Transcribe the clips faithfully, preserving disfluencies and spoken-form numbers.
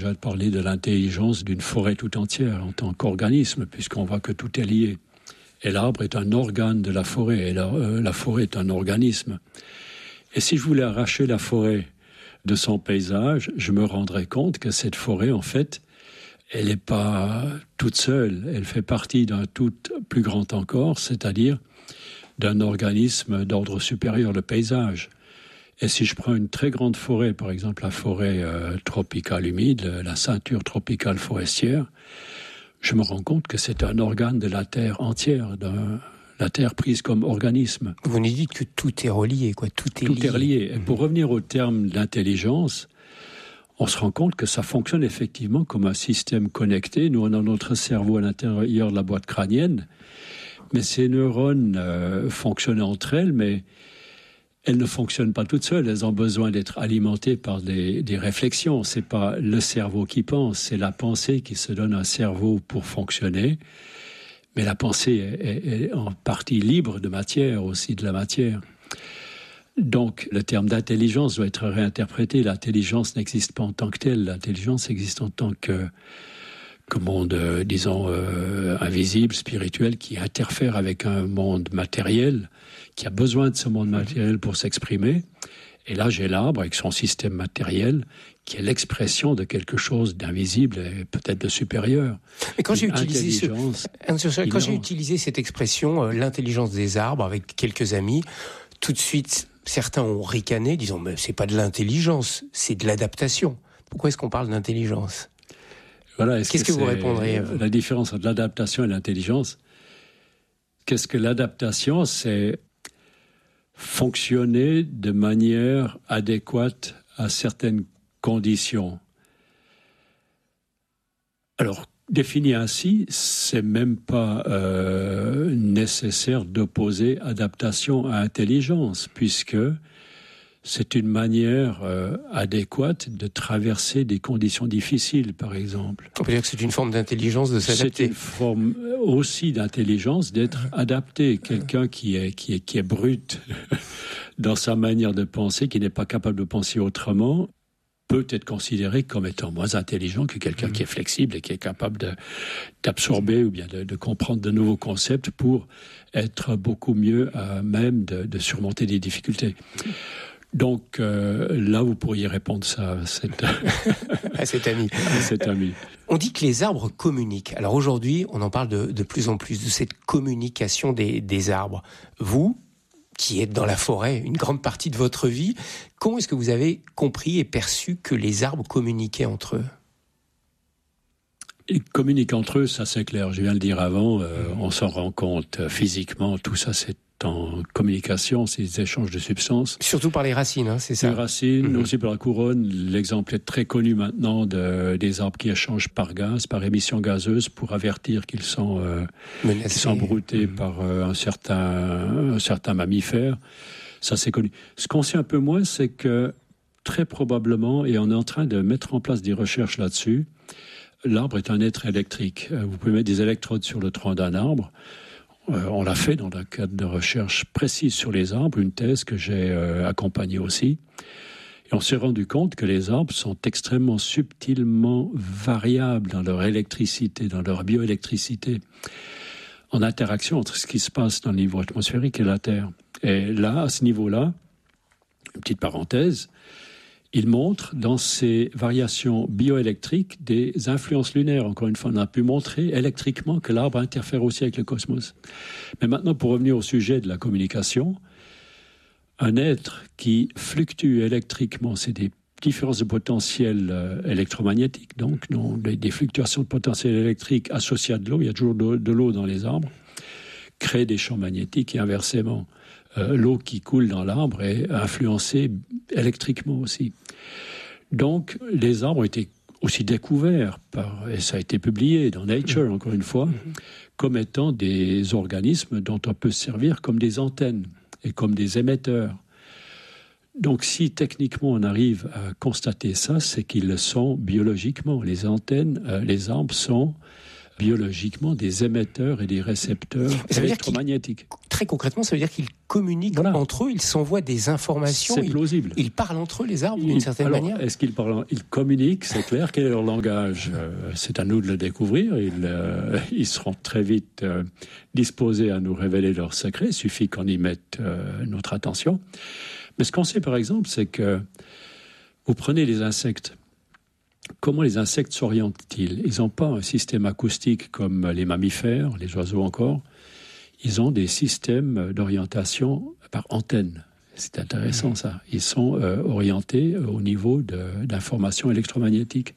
Je vais te parler de l'intelligence d'une forêt tout entière en tant qu'organisme, puisqu'on voit que tout est lié. Et l'arbre est un organe de la forêt, et la, euh, la forêt est un organisme. Et si je voulais arracher la forêt de son paysage, je me rendrais compte que cette forêt, en fait, elle n'est pas toute seule. Elle fait partie d'un tout plus grand encore, c'est-à-dire d'un organisme d'ordre supérieur, le paysage. Et si je prends une très grande forêt, par exemple la forêt euh, tropicale humide, la ceinture tropicale forestière, je me rends compte que c'est un organe de la Terre entière, de la Terre prise comme organisme. Vous nous dites que tout est relié, quoi, tout est tout lié. Tout est relié. Et pour revenir au terme d'intelligence, on se rend compte que ça fonctionne effectivement comme un système connecté. Nous, on a notre cerveau à l'intérieur de la boîte crânienne, mais ces neurones euh, fonctionnent entre elles, mais elles ne fonctionnent pas toutes seules. Elles ont besoin d'être alimentées par des, des réflexions. C'est pas le cerveau qui pense, c'est la pensée qui se donne un cerveau pour fonctionner. Mais la pensée est, est, est en partie libre de matière, aussi de la matière. Donc, le terme d'intelligence doit être réinterprété. L'intelligence n'existe pas en tant que telle. L'intelligence existe en tant que, que monde, euh, disons, euh, invisible, spirituel, qui interfère avec un monde matériel, qui a besoin de ce monde matériel pour s'exprimer. Et là, j'ai l'arbre avec son système matériel, qui est l'expression de quelque chose d'invisible et peut-être de supérieur. Mais quand j'ai utilisé, ce... quand j'ai utilisé cette expression, euh, l'intelligence des arbres, avec quelques amis, tout de suite, certains ont ricané, disant mais c'est pas de l'intelligence, c'est de l'adaptation. Pourquoi est-ce qu'on parle d'intelligence ? Voilà, Qu'est-ce que, que vous répondrez vous ? La différence entre l'adaptation et l'intelligence. Qu'est-ce que l'adaptation ? C'est fonctionner de manière adéquate à certaines conditions. Alors, défini ainsi, c'est même pas euh, nécessaire d'opposer adaptation à intelligence, puisque c'est une manière euh, adéquate de traverser des conditions difficiles, par exemple. On peut dire que c'est une forme d'intelligence de s'adapter. C'est une forme aussi d'intelligence d'être adapté. Quelqu'un qui est, qui est, qui est brut dans sa manière de penser, qui n'est pas capable de penser autrement, peut être considéré comme étant moins intelligent que quelqu'un mmh. qui est flexible et qui est capable de, d'absorber ou bien de, de comprendre de nouveaux concepts pour être beaucoup mieux à même de, de surmonter des difficultés. Donc euh, là, vous pourriez répondre ça à cet, à cet ami. à cet ami. On dit que les arbres communiquent. Alors aujourd'hui, on en parle de, de plus en plus, de cette communication des, des arbres. Vous, qui êtes dans la forêt une grande partie de votre vie, comment est-ce que vous avez compris et perçu que les arbres communiquaient entre eux ? Ils communiquent entre eux, ça c'est clair. Je viens de le dire avant, euh, on s'en rend compte euh, physiquement, tout ça c'est en communication, c'est des échanges de substances. Surtout par les racines, hein, c'est ça. Les racines, mmh. aussi par la couronne. L'exemple est très connu maintenant de, des arbres qui échangent par gaz, par émission gazeuse, pour avertir qu'ils sont, euh, qu'ils sont broutés mmh. par euh, un, certain, un certain mammifère. Ça, c'est connu. Ce qu'on sait un peu moins, c'est que très probablement, et on est en train de mettre en place des recherches là-dessus, l'arbre est un être électrique. Vous pouvez mettre des électrodes sur le tronc d'un arbre. Euh, on l'a fait dans le cadre de recherche précise sur les arbres, une thèse que j'ai euh, accompagnée aussi. Et on s'est rendu compte que les arbres sont extrêmement subtilement variables dans leur électricité, dans leur bioélectricité, en interaction entre ce qui se passe dans le niveau atmosphérique et la Terre. Et là, à ce niveau-là, une petite parenthèse, il montre dans ces variations bioélectriques des influences lunaires. Encore une fois, on a pu montrer électriquement que l'arbre interfère aussi avec le cosmos. Mais maintenant, pour revenir au sujet de la communication, un être qui fluctue électriquement, c'est des différences de potentiel euh, électromagnétique, donc non, des, des fluctuations de potentiel électrique associées à de l'eau, il y a toujours de, de l'eau dans les arbres, crée des champs magnétiques et inversement. Euh, l'eau qui coule dans l'arbre est influencée électriquement aussi. Donc, les arbres ont été aussi découverts, par, et ça a été publié dans Nature, mmh. encore une fois, mmh. comme étant des organismes dont on peut se servir comme des antennes et comme des émetteurs. Donc, si techniquement on arrive à constater ça, c'est qu'ils le sont biologiquement. Les antennes, euh, les arbres sont biologiquement des émetteurs et des récepteurs électromagnétiques. Très concrètement, ça veut dire qu'ils communiquent voilà. entre eux, ils s'envoient des informations. C'est plausible. Ils, ils parlent entre eux, les arbres, d'une certaine alors, manière. Est-ce qu'ils parlent? Ils communiquent, c'est clair. Quel est leur langage? euh, C'est à nous de le découvrir. Ils, euh, ils seront très vite euh, disposés à nous révéler leurs secrets. Il suffit qu'on y mette euh, notre attention. Mais ce qu'on sait, par exemple, c'est que vous prenez les insectes. Comment les insectes s'orientent-ils? Ils n'ont pas un système acoustique comme les mammifères, les oiseaux encore. Ils ont des systèmes d'orientation par antenne. C'est intéressant ça. Ils sont euh, orientés au niveau de, d'informations électromagnétiques.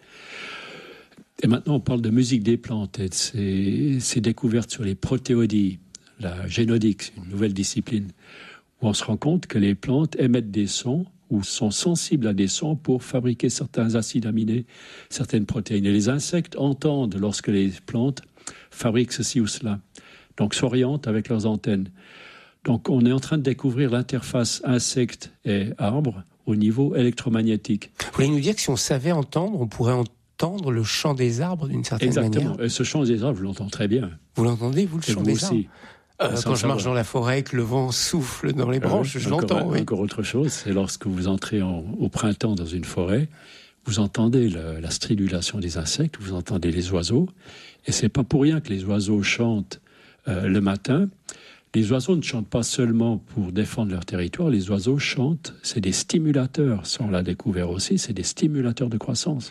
Et maintenant, on parle de musique des plantes et de ces, ces découvertes sur les protéodies, la génodique, c'est une nouvelle discipline, où on se rend compte que les plantes émettent des sons ou sont sensibles à des sons pour fabriquer certains acides aminés, certaines protéines. Et les insectes entendent lorsque les plantes fabriquent ceci ou cela. Donc s'orientent avec leurs antennes. Donc on est en train de découvrir l'interface insecte et arbre au niveau électromagnétique. Vous voulez nous dire que si on savait entendre, on pourrait entendre le chant des arbres d'une certaine Exactement. manière? Exactement. Et ce chant des arbres, je l'entends très bien. Vous l'entendez, vous, le chant vous des aussi. arbres euh, Quand je marche savoir. dans la forêt, que le vent souffle dans les branches, euh, je encore, l'entends. Oui. Encore autre chose, c'est lorsque vous entrez en, au printemps dans une forêt, vous entendez le, la stridulation des insectes, vous entendez les oiseaux, et c'est pas pour rien que les oiseaux chantent euh, le matin. Les oiseaux ne chantent pas seulement pour défendre leur territoire, les oiseaux chantent, c'est des stimulateurs, ça on l'a découvert aussi, c'est des stimulateurs de croissance.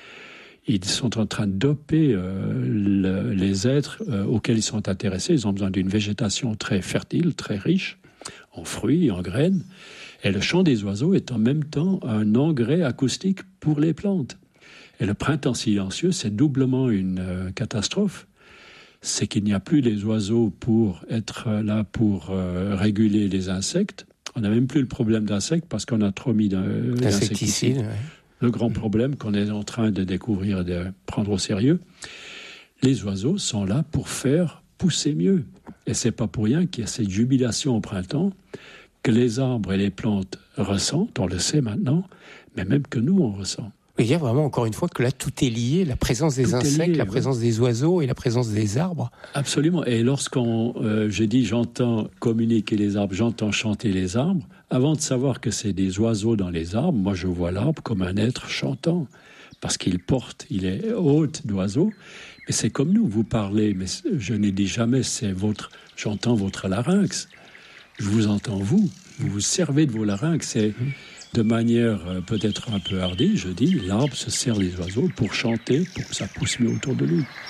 Ils sont en train de doper euh, le, les êtres euh, auxquels ils sont intéressés. Ils ont besoin d'une végétation très fertile, très riche, en fruits, en graines. Et le chant des oiseaux est en même temps un engrais acoustique pour les plantes. Et le printemps silencieux, c'est doublement une euh, catastrophe. C'est qu'il n'y a plus les oiseaux pour être là pour euh, réguler les insectes. On n'a même plus le problème d'insectes parce qu'on a trop mis d'insecticides. Ouais. Le grand problème qu'on est en train de découvrir et de prendre au sérieux, les oiseaux sont là pour faire pousser mieux. Et c'est pas pour rien qu'il y a cette jubilation au printemps que les arbres et les plantes ressentent, on le sait maintenant, mais même que nous, on ressent. Il y a vraiment, encore une fois, que là, tout est lié, la présence des tout insectes, lié, la présence oui. des oiseaux et la présence des arbres. Absolument. Et lorsqu'on, euh, je dis, j'entends communiquer les arbres, j'entends chanter les arbres, avant de savoir que c'est des oiseaux dans les arbres, moi, je vois l'arbre comme un être chantant, parce qu'il porte, il est hôte d'oiseaux, mais c'est comme nous, vous parlez, mais je n'ai dit jamais, c'est votre, j'entends votre larynx, je vous entends vous, vous vous servez de vos larynx, c'est... Mmh. De manière peut-être un peu hardie, je dis, l'arbre se sert des oiseaux pour chanter, pour que ça pousse mieux autour de lui.